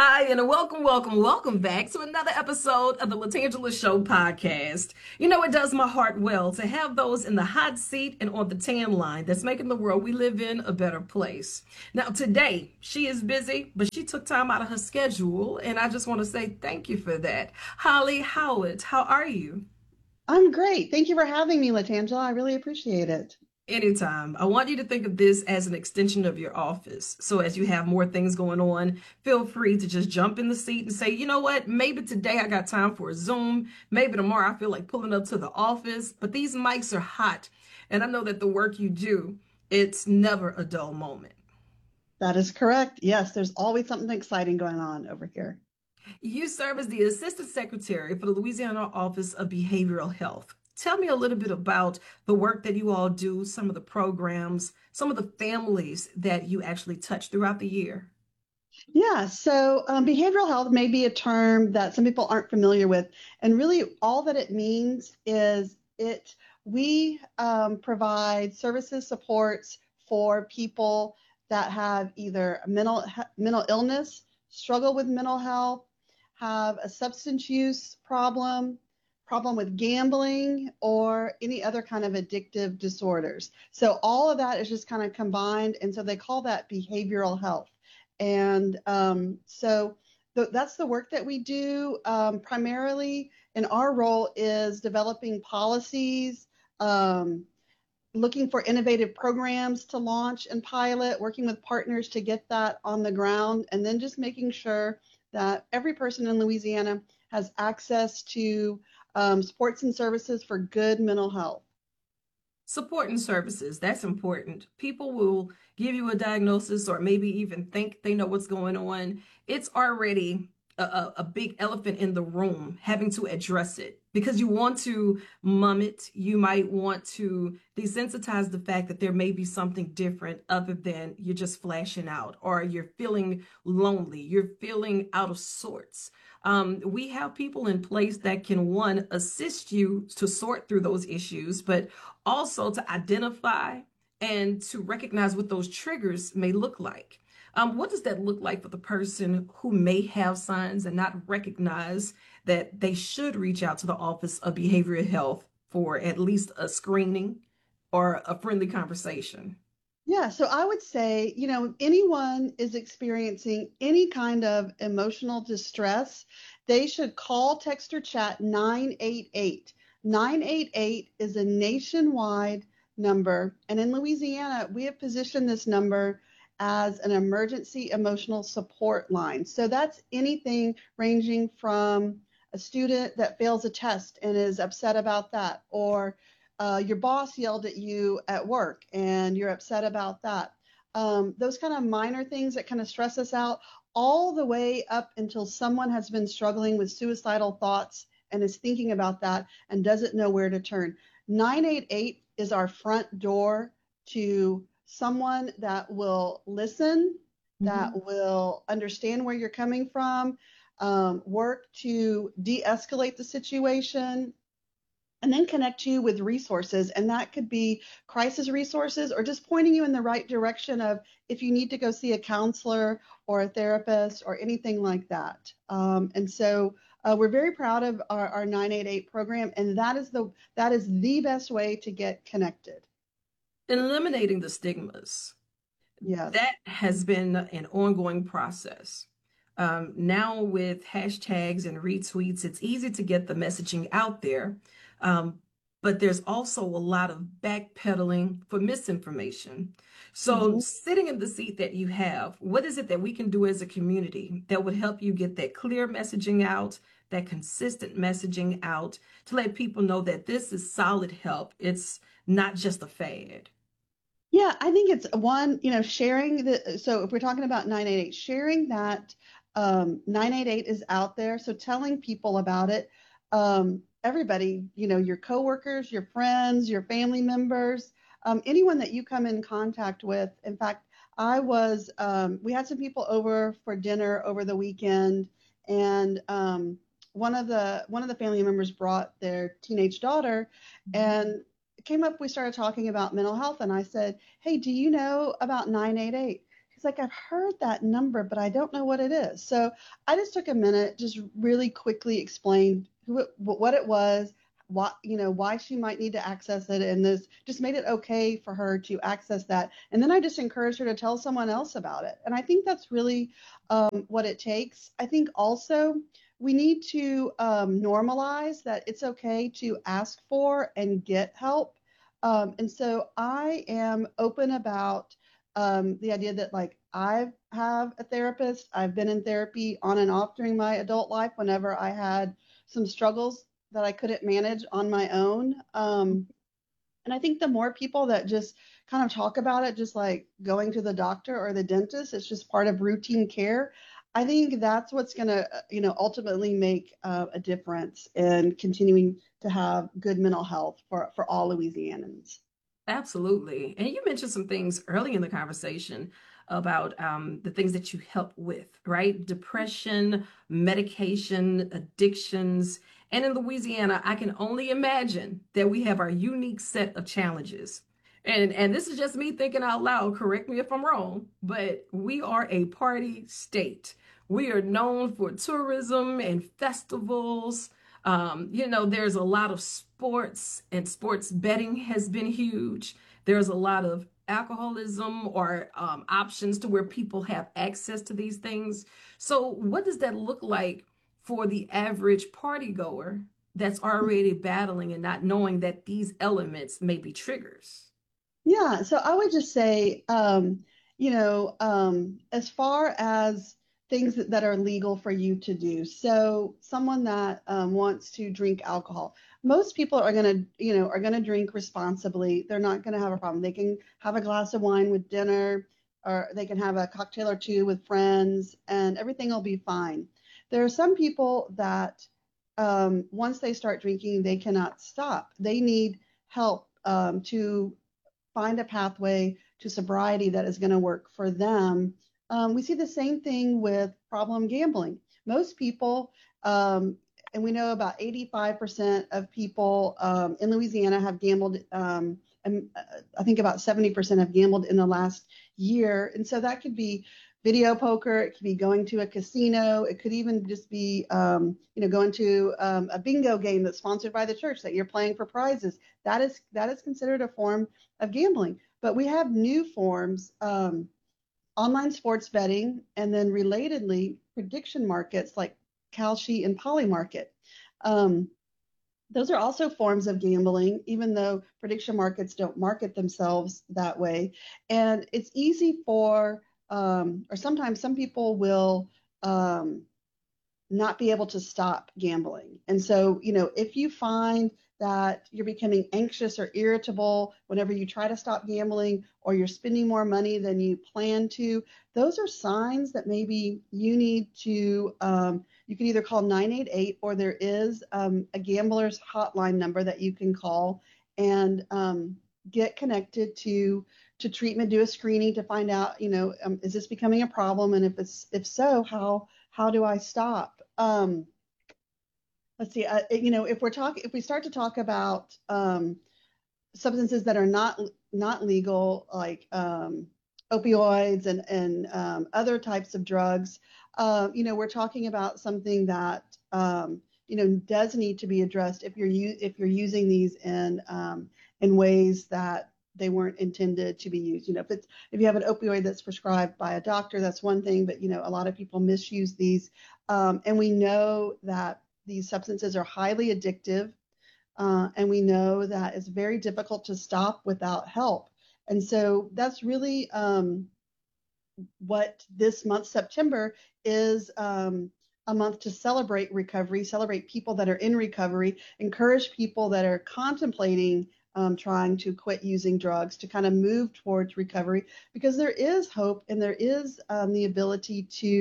Hi, and welcome back to another episode of the Latangela Show podcast. You know, it does my heart well to have those in the hot seat and on the tan line that's making the world we live in a better place. Now, today, she is busy, but she took time out of her schedule, and I just want to say thank you for that. Holly Howard, how are you? I'm great. Thank you for having me, Latangela. I really appreciate it. Anytime. I want you to think of this as an extension of your office. So as you have more things going on, feel free to just jump in the seat and say, you know what, maybe today I got time for a Zoom. Maybe tomorrow I feel like pulling up to the office. But these mics are hot. And I know that the work you do, it's never a dull moment. That is correct. Yes, there's always something exciting going on over here. You serve as the Assistant Secretary for the Louisiana Office of Behavioral Health. Tell me a little bit about the work that you all do, some of the programs, some of the families that you actually touch throughout the year. Behavioral health may be a term that some people aren't familiar with, and really all that it means is it we provide services supports for people that have either mental illness, struggle with mental health, have a substance use problem with gambling, or any other kind of addictive disorders. So all of that is just kind of combined, and so they call that behavioral health. And that's the work that we do. Primarily, in our role is developing policies, um, looking for innovative programs to launch and pilot, working with partners to get that on the ground, and then just making sure that every person in Louisiana has access to supports and services for good mental health. Support and services, that's important. People will give you a diagnosis or maybe even think they know what's going on. It's already a big elephant in the room having to address it because you want to mum it. You might want to desensitize the fact that there may be something different other than you're just flashing out or you're feeling lonely, you're feeling out of sorts. We have people in place that can, one, assist you to sort through those issues, but also to identify and to recognize what those triggers may look like. What does that look like for the person who may have signs and not recognize that they should reach out to the Office of Behavioral Health for at least a screening or a friendly conversation? Yeah, so I would say, if anyone is experiencing any kind of emotional distress, they should call, text, or chat 988. 988 is a nationwide number, and in Louisiana, we have positioned this number as an emergency emotional support line. So that's anything ranging from a student that fails a test and is upset about that, or your boss yelled at you at work and you're upset about that. Those kind of minor things that kind of stress us out, all the way up until someone has been struggling with suicidal thoughts and is thinking about that and doesn't know where to turn. 988 is our front door to someone that will listen, that Mhm. will understand where you're coming from, work to de escalate the situation, and then connect you with resources. And that could be crisis resources or just pointing you in the right direction of if you need to go see a counselor or a therapist or anything like that. We're very proud of our 988 program, and that is the best way to get connected. Eliminating the stigmas. Yes. That has been an ongoing process. Now, with hashtags and retweets, it's easy to get the messaging out there. Um, but there's also a lot of backpedaling for misinformation. So, Mhm. sitting in the seat that you have, what is it that we can do as a community that would help you get that clear messaging out, that consistent messaging out to let people know that this is solid help? It's not just a fad. Yeah, I think it's one, sharing so if we're talking about 988, sharing that 988 is out there. So telling people about it, everybody, your coworkers, your friends, your family members, anyone that you come in contact with. In fact, we had some people over for dinner over the weekend, and one of the family members brought their teenage daughter, and it came up, we started talking about mental health, and I said, "Hey, do you know about 988?" he's like, I've heard that number, but I don't know what it is. So I just took a minute, just really quickly explained what it was, why she might need to access it, and this just made it okay for her to access that. And then I just encouraged her to tell someone else about it. And I think that's really what it takes. I think also we need to normalize that it's okay to ask for and get help. And so I am open about the idea that like I have a therapist. I've been in therapy on and off during my adult life whenever I had some struggles that I couldn't manage on my own. And I think the more people that just kind of talk about it, just like going to the doctor or the dentist, it's just part of routine care. I think that's what's going to, ultimately make a difference in continuing to have good mental health for all Louisianans. Absolutely. And you mentioned some things early in the conversation about the things that you help with, right? Depression, medication, addictions. And in Louisiana, I can only imagine that we have our unique set of challenges. And this is just me thinking out loud, correct me if I'm wrong, but we are a party state. We are known for tourism and festivals. There's a lot of sports, and sports betting has been huge. There's a lot of alcoholism or options to where people have access to these things. So, what does that look like for the average party goer that's already battling and not knowing that these elements may be triggers? Yeah, so I would just say, as far as things that are legal for you to do, so someone that wants to drink alcohol, most people are gonna drink responsibly. They're not gonna have a problem. They can have a glass of wine with dinner, or they can have a cocktail or two with friends, and everything will be fine. There are some people that once they start drinking, they cannot stop. They need help to find a pathway to sobriety that is going to work for them. We see the same thing with problem gambling. Most people, and we know about 85% of people in Louisiana have gambled, and I think about 70% have gambled in the last year. And so that could be video poker, it could be going to a casino, it could even just be, going to a bingo game that's sponsored by the church that you're playing for prizes. That is considered a form of gambling. But we have new forms, online sports betting, and then relatedly, prediction markets like Kalshi and Polymarket. Um, those are also forms of gambling, even though prediction markets don't market themselves that way. And it's easy or sometimes some people will um, not be able to stop gambling. And so, if you find that you're becoming anxious or irritable whenever you try to stop gambling, or you're spending more money than you plan to, those are signs that maybe you need to, you can either call 988, or there is a gambler's hotline number that you can call and get connected to treatment, do a screening to find out, is this becoming a problem? And if so, how do I stop? Let's see. If we start to talk about substances that are not legal, like opioids and other types of drugs, we're talking about something that does need to be addressed if you're using these in ways that they weren't intended to be used. If you have an opioid that's prescribed by a doctor, that's one thing, but a lot of people misuse these, and we know that these substances are highly addictive, and we know that it's very difficult to stop without help. And so that's really what this month, September, is a month to celebrate recovery, celebrate people that are in recovery, encourage people that are contemplating trying to quit using drugs to kind of move towards recovery, because there is hope and there is the ability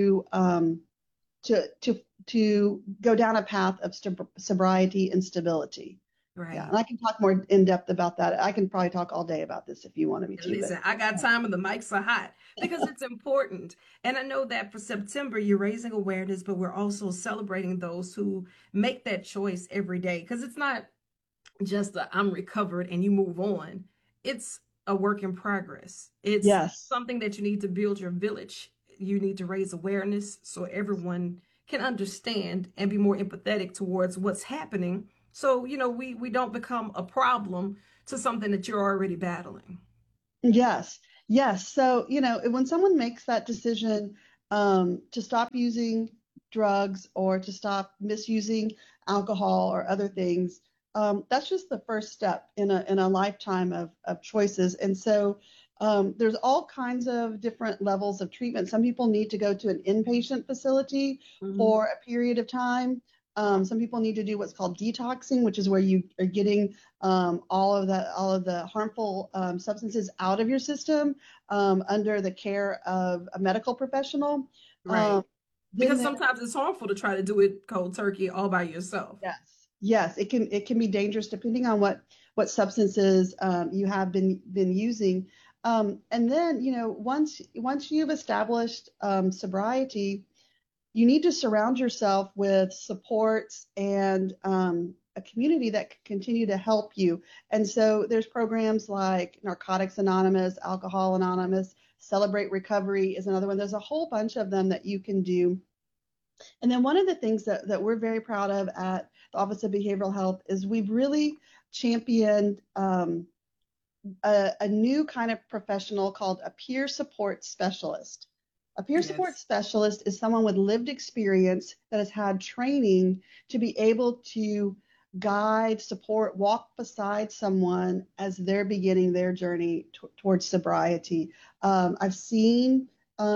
to go down a path of sobriety and stability. Yeah, Right. and I can talk more in depth about that. I can probably talk all day about this if you wanted me to, but Listen, I got time and the mics are hot because it's important. And I know that for September, you're raising awareness, but we're also celebrating those who make that choice every day, because it's not just a I'm recovered and you move on. It's a work in progress. It's Yes. something that you need to build your village. You need to raise awareness so everyone can understand and be more empathetic towards what's happening. So, we don't become a problem to something that you're already battling. Yes, yes. So, when someone makes that decision to stop using drugs or to stop misusing alcohol or other things, that's just the first step in a lifetime of choices. And so, there's all kinds of different levels of treatment. Some people need to go to an inpatient facility Mhm. for a period of time. Some people need to do what's called detoxing, which is where you are getting all of the harmful substances out of your system under the care of a medical professional. Right. Um, then Because there, sometimes it's harmful to try to do it cold turkey all by yourself. yes, yes, it can be dangerous depending on what substances you have been using. And then once you've established sobriety, you need to surround yourself with supports and a community that can continue to help you. And so there's programs like Narcotics Anonymous, Alcohol Anonymous, Celebrate Recovery is another one. There's a whole bunch of them that you can do. And then one of the things that we're very proud of at the Office of Behavioral Health is we've really championed a new kind of professional called a peer support specialist. A peer support Yes. specialist is someone with lived experience that has had training to be able to guide, support, walk beside someone as they're beginning their journey towards sobriety. I've seen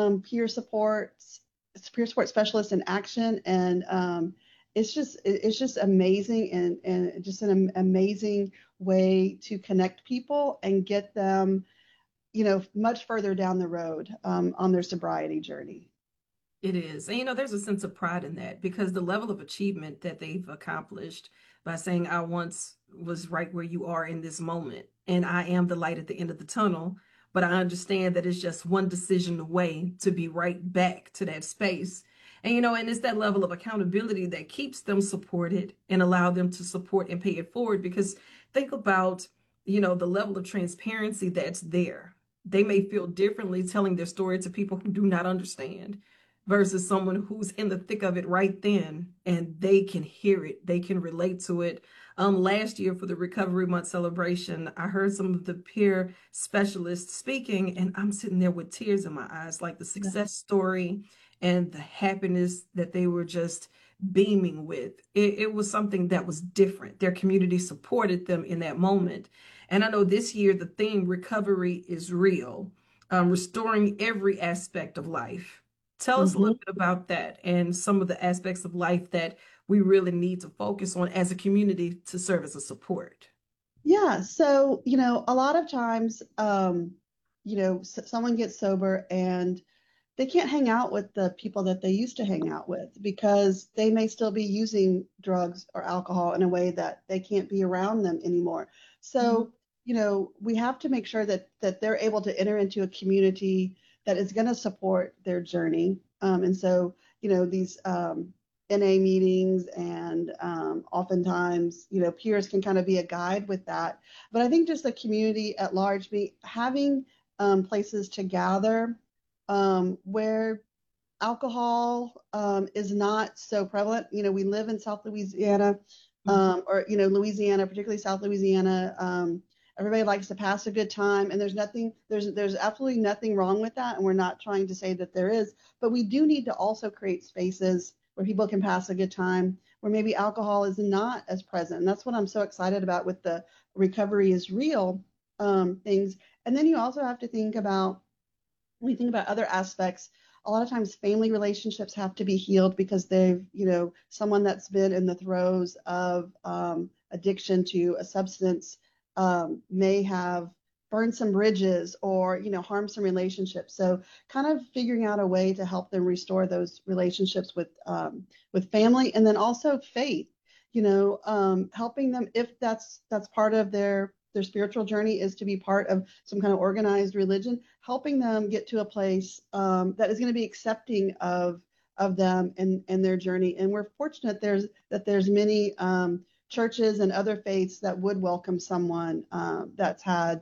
peer support specialists in action, and it's just amazing and just an amazing way to connect people and get them, much further down the road on their sobriety journey. It is. And there's a sense of pride in that because the level of achievement that they've accomplished by saying, I once was right where you are in this moment, and I am the light at the end of the tunnel. But I understand that it's just one decision away to be right back to that space. And it's that level of accountability that keeps them supported and allow them to support and pay it forward. Because think about, the level of transparency that's there. They may feel differently telling their story to people who do not understand versus someone who's in the thick of it right then and they can hear it, they can relate to it. Last year for the Recovery Month celebration, I heard some of the peer specialists speaking, and I'm sitting there with tears in my eyes, like the Yeah. success story and the happiness that they were just beaming with. It was something that was different. Their community supported them in that moment. And I know this year the theme recovery is real, restoring every aspect of life. Tell us a little Mhm. bit about that and some of the aspects of life that we really need to focus on as a community to serve as a support. Yeah, so, a lot of times, someone gets sober and they can't hang out with the people that they used to hang out with because they may still be using drugs or alcohol in a way that they can't be around them anymore. Mhm. So, we have to make sure that they're able to enter into a community that is going to support their journey. And so, these NA meetings and oftentimes, peers can kind of be a guide with that. But I think just the community at large, having places to gather where alcohol is not so prevalent. We live in South Louisiana, Mhm. or Louisiana, particularly South Louisiana. Everybody likes to pass a good time, and there's absolutely nothing wrong with that, and we're not trying to say that there is, but we do need to also create spaces where people can pass a good time, where maybe alcohol is not as present, and that's what I'm so excited about with the recovery is real things. And then you also have to think about when you think about other aspects, a lot of times family relationships have to be healed because they've, someone that's been in the throes of addiction to a substance may have burned some bridges or, harmed some relationships. So kind of figuring out a way to help them restore those relationships with family and then also faith, helping them if that's part of their spiritual journey is to be part of some kind of organized religion, helping them get to a place that is going to be accepting of them and their journey. And we're fortunate there's many churches and other faiths that would welcome someone that's had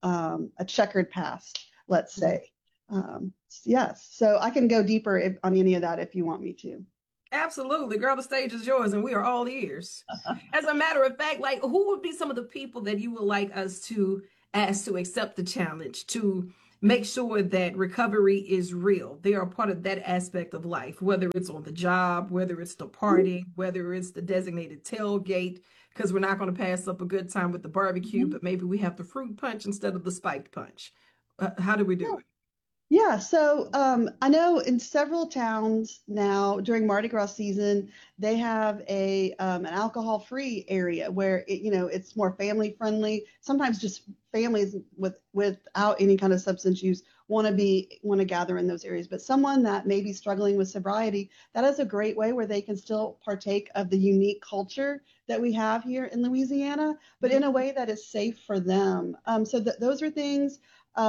a checkered past, let's say. Yes, so I can go deeper on any of that if you want me to. Absolutely, girl, the stage is yours and we are all ears. As a matter of fact, like who would be some of the people that you would like us to ask to accept the challenge, to make sure that recovery is real? They are part of that aspect of life, whether it's on the job, whether it's the party, whether it's the designated tailgate, because we're not going to pass up a good time with the barbecue, Mhm. but maybe we have the fruit punch instead of the spiked punch. How do we do it? Yeah, so I know in several towns now during Mardi Gras season, they have a an alcohol-free area where it's more family friendly. Sometimes just families without any kind of substance use want to gather in those areas. But someone that may be struggling with sobriety, that is a great way where they can still partake of the unique culture that we have here in Louisiana, but in a way that is safe for them. So those are things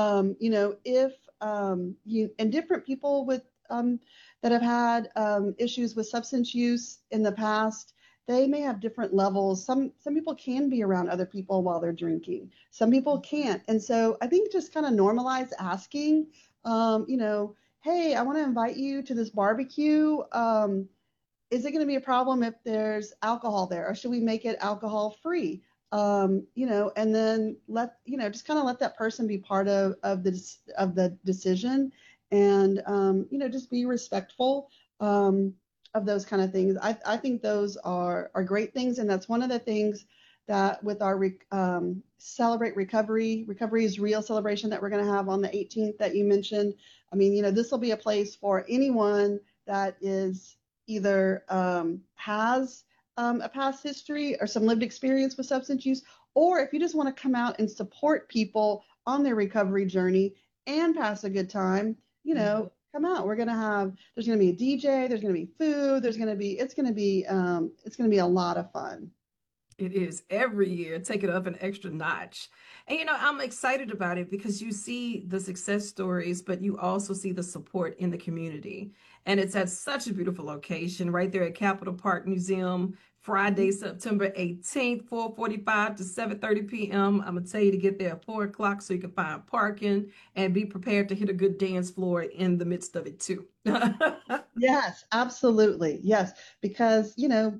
if you and different people with that have had issues with substance use in the past, they may have different levels. Some people can be around other people while they're drinking. Some people can't, and so I think just kind of normalize asking, hey, I want to invite you to this barbecue. Is it going to be a problem if there's alcohol there, or should we make it alcohol free? And then just kind of let that person be part of the decision, and just be respectful of those kind of things. I think those are great things, and that's one of the things that with our celebrate recovery is real celebration that we're going to have on the 18th that you mentioned. I mean, this will be a place for anyone that is either has a past history or some lived experience with substance use, or if you just want to come out and support people on their recovery journey and pass a good time, Mhm. come out. There's going to be a DJ, there's going to be food, it's going to be a lot of fun. It is every year, take it up an extra notch. And I'm excited about it because you see the success stories, but you also see the support in the community. And it's at such a beautiful location right there at Capitol Park Museum, Friday, September 18th, 4:45 to 7:30 p.m. I'm gonna tell you to get there at 4 o'clock so you can find parking and be prepared to hit a good dance floor in the midst of it too. Yes, absolutely. Yes, because,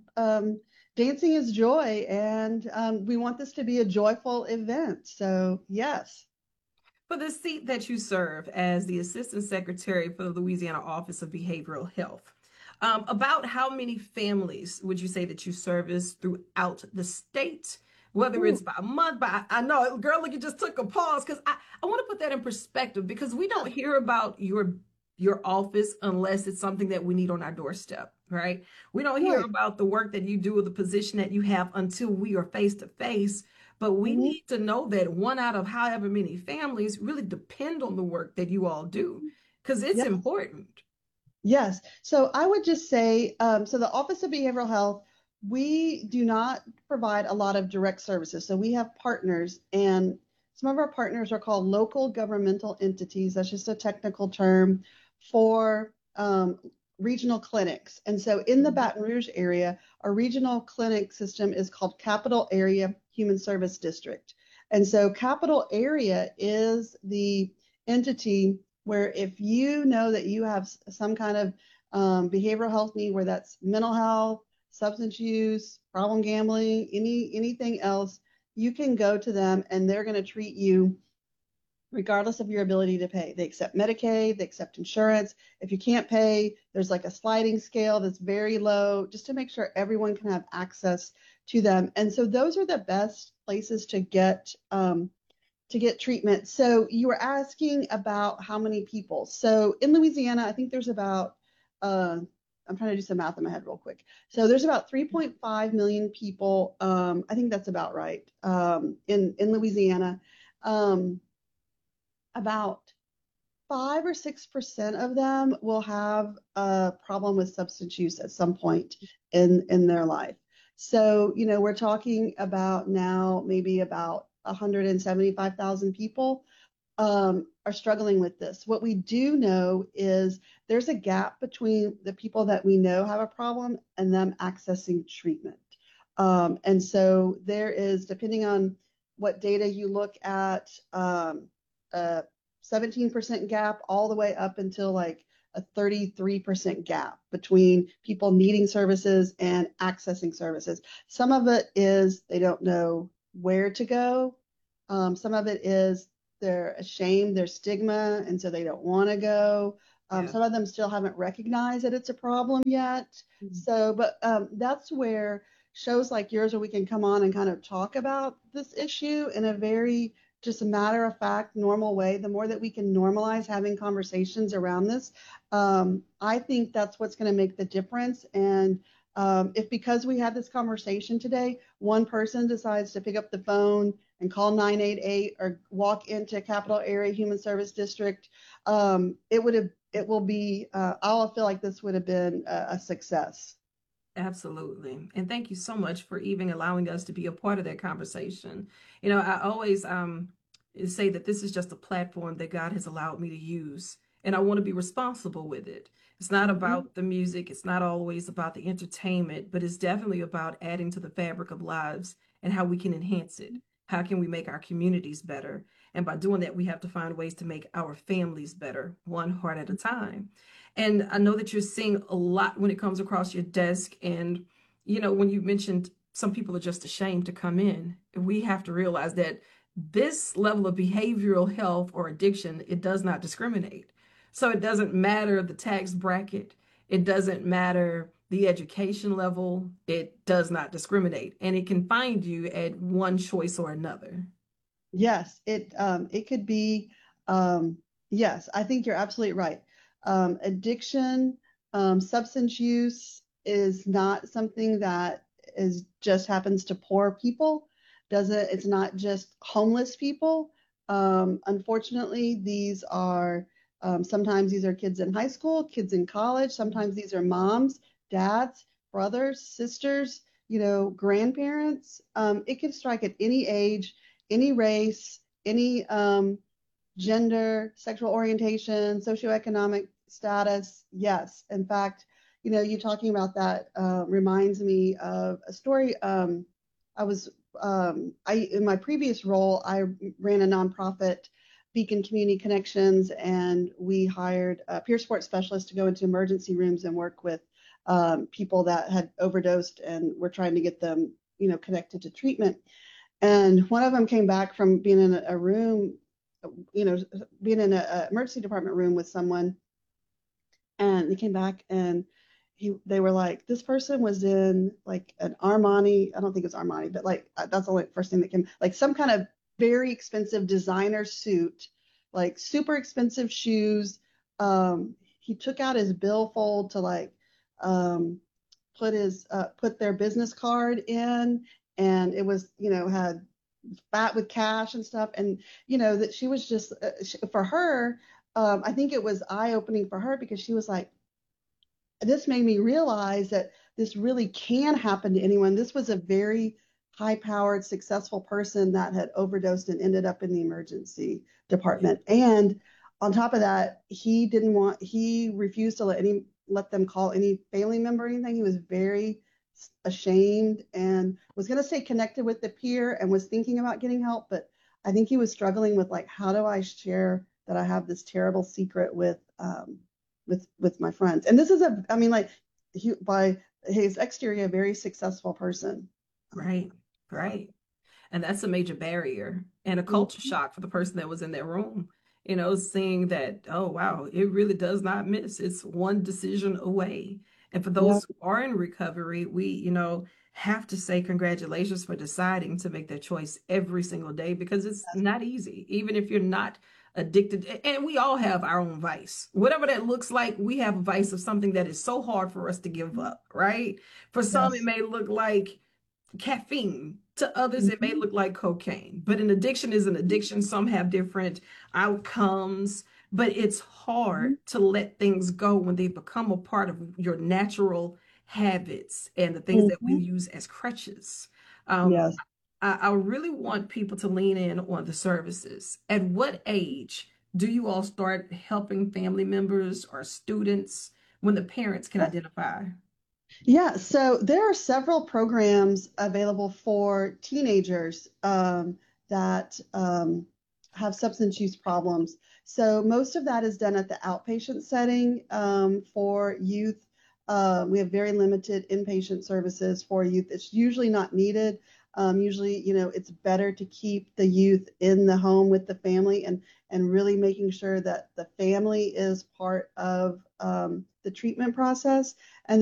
dancing is joy, and we want this to be a joyful event. So, yes. For the seat that you serve as the Assistant Secretary for the Louisiana Office of Behavioral Health, about how many families would you say that you service throughout the state? Whether Ooh, it's by month, I know, girl, look, you just took a pause because I want to put that in perspective because we don't hear about your office unless it's something that we need on our doorstep, right? We don't hear right. about the work that you do or the position that you have until we are face to face, but we Mhm. need to know that one out of however many families really depend on the work that you all do because it's Yes. important. Yes. So I would just say, so the Office of Behavioral Health, we do not provide a lot of direct services. So we have partners, and some of our partners are called local governmental entities. That's just a technical term for regional clinics. And so in the Mhm. Baton Rouge area, our regional clinic system is called Capital Area Human Service District. And so Capital Area is the entity where if you know that you have some kind of behavioral health need, where that's mental health, substance use, problem gambling, anything else, you can go to them and they're going to treat you regardless of your ability to pay. They accept Medicaid, they accept insurance. If you can't pay, there's like a sliding scale that's very low just to make sure everyone can have access to them. And so those are the best places to get treatment. So you were asking about how many people. So in Louisiana, I think there's about, uh, I'm trying to do some math in my head real quick. So there's about 3.5 million people. I think that's about right in Louisiana. Um, about 5 or 6% of them will have a problem with substance use at some point in their life. So, we're talking about now maybe about 175,000 people are struggling with this. What we do know is there's a gap between the people that we know have a problem and them accessing treatment. And so there is, depending on what data you look at, a 17% gap all the way up until like a 33% gap between people needing services and accessing services. Some of it is they don't know where to go. Some of it is they're ashamed, there's stigma, and so they don't want to go. Yeah. Some of them still haven't recognized that it's a problem yet. Mhm. So, but that's where shows like yours, where we can come on and kind of talk about this issue in a very just a matter of fact, normal way. The more that we can normalize having conversations around this, I think that's what's going to make the difference. And if because we had this conversation today, one person decides to pick up the phone and call 988 or walk into Capital Area Human Service District, it will be, I'll feel like this would have been a success. Absolutely. And thank you so much for even allowing us to be a part of that conversation. I always say that this is just a platform that God has allowed me to use, and I want to be responsible with it. It's not Mhm. about the music, it's not always about the entertainment, but it's definitely about adding to the fabric of lives and how we can enhance it. How can we make our communities better? And by doing that, we have to find ways to make our families better, one heart at a time. And I know that you're seeing a lot when it comes across your desk. And, when you mentioned some people are just ashamed to come in, we have to realize that this level of behavioral health or addiction, it does not discriminate. So it doesn't matter the tax bracket, it doesn't matter the education level, it does not discriminate. And it can find you at one choice or another. Yes, it could be. Um, yes, I think you're absolutely right. Addiction, substance use is not something that is just happens to poor people. Doesn't It's not just homeless people. Unfortunately, these are sometimes these are kids in high school, kids in college. Sometimes these are moms, dads, brothers, sisters, grandparents. It can strike at any age, any race, any gender, sexual orientation, socioeconomic status. Yes. In fact, you talking about that reminds me of a story. I was, in my previous role, I ran a nonprofit, Beacon Community Connections, and we hired peer support specialists to go into emergency rooms and work with people that had overdosed and we're trying to get them, connected to treatment. And one of them came back from being in a room, you know, being in a emergency department room with someone, and they came back and they were like, this person was in like an Armani, I don't think it's Armani, but like that's the only first thing that came, like some kind of very expensive designer suit, like super expensive shoes. He took out his billfold to like um, put their business card in, and it was, had fat with cash and stuff, and that she was just for her, I think it was eye opening for her because she was like, this made me realize that this really can happen to anyone. This was a very high powered, successful person that had overdosed and ended up in the emergency department. And on top of that, he refused to let them call any family member or anything. He was very ashamed and was going to stay connected with the peer and was thinking about getting help. But I think he was struggling with like, how do I share that I have this terrible secret with my friends. And this is I mean, like by his exterior, a very successful person. Right, right. And that's a major barrier and a culture Mhm. shock for the person that was in that room, seeing that, oh, wow, it really does not miss. It's one decision away. And for Yeah. those who are in recovery, we, have to say congratulations for deciding to make that choice every single day because it's not easy, even if you're not addicted. And we all have our own vice. Whatever that looks like, we have a vice of something that is so hard for us to give up, right? For some, it Yes. may look like caffeine. To others, it may Mhm. look like cocaine, but an addiction is an addiction. Some have different outcomes, but it's hard Mhm. to let things go when they become a part of your natural habits and the things that we Mhm. use as crutches. Um, Yes. I really want people to lean in on the services. At what age do you all start helping family members or students when the parents can identify? Yeah, so there are several programs available for teenagers. that have substance use problems. So most of that is done at the outpatient setting for youth. We have very limited inpatient services for youth. It's usually not needed. Usually, it's better to keep the youth in the home with the family and really making sure that the family is part of the treatment process. And